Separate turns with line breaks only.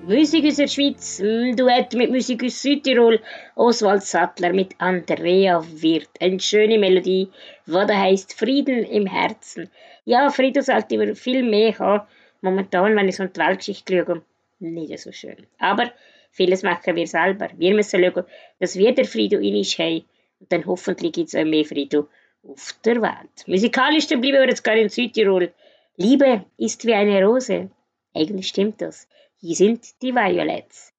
Musik aus der Schweiz, Duett mit Musik aus Südtirol, Oswald Sattler mit Andrea Wirth. Eine schöne Melodie, die da heisst Frieden im Herzen. Ja, Frieden sollte wir viel mehr haben. Momentan, wenn ich so in die Weltgeschichte schaue, nicht so schön. Aber vieles machen wir selber. Wir müssen schauen, dass wir den Frieden in uns haben. Und dann hoffentlich gibt es auch mehr Frieden auf der Welt. Musikalisch bleiben wir jetzt gar in Südtirol. Liebe ist wie eine Rose. Eigentlich stimmt das. Hier sind die Violets.